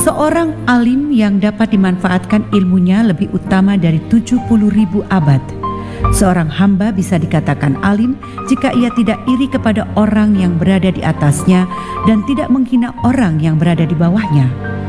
Seorang alim yang dapat dimanfaatkan ilmunya lebih utama dari 70.000 abad. Seorang hamba bisa dikatakan alim jika ia tidak iri kepada orang yang berada di atasnya dan tidak menghina orang yang berada di bawahnya.